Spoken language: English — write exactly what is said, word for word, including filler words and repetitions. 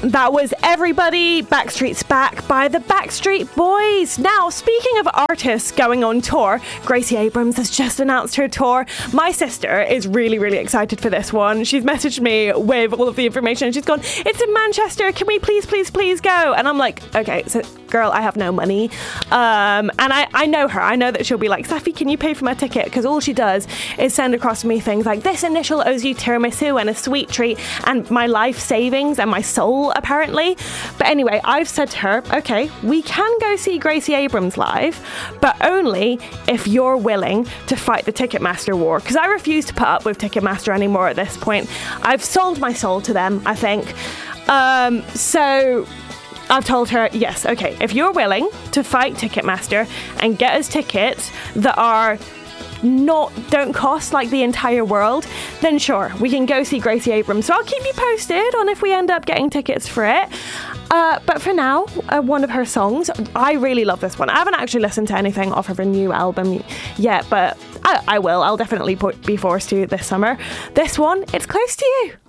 That was Everybody, Backstreet's Back by the Backstreet Boys. Now, speaking of artists going on tour, Gracie Abrams has just announced her tour. My sister is really, really excited for this one. She's messaged me with all of the information and she's gone, it's in Manchester, can we please, please, please go? And I'm like, okay, so girl, I have no money. Um, and I, I know her. I know that she'll be like, Safi, can you pay for my ticket? Because all she does is send across to me things like, this initial owes you tiramisu and a sweet treat and my life savings and my soul, apparently. But anyway, I've said to her, okay, we can go see Gracie Abrams live, but only if you're willing to fight the Ticketmaster war, because I refuse to put up with Ticketmaster anymore at this point. I've sold my soul to them, I think. Um, so I've told her, yes, okay, if you're willing to fight Ticketmaster and get us tickets that are not don't cost like the entire world, then sure, we can go see Gracie Abrams. So I'll keep you posted on if we end up getting tickets for it. Uh, but for now, uh, one of her songs, I really love this one. I haven't actually listened to anything off of her new album yet, but I, I will. I'll definitely be forced to this summer. This one, It's Close to You.